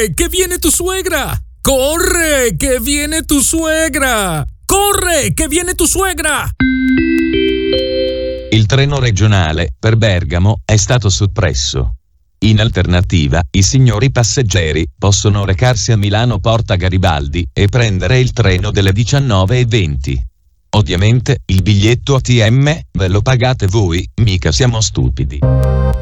Corre, che viene tu suegra! Corre, che viene tu suegra! Corre, che viene tu suegra! Il treno regionale per Bergamo è stato soppresso. In alternativa, i signori passeggeri possono recarsi a Milano Porta Garibaldi e prendere il treno delle 19:20. Ovviamente, il biglietto ATM ve lo pagate voi, mica siamo stupidi.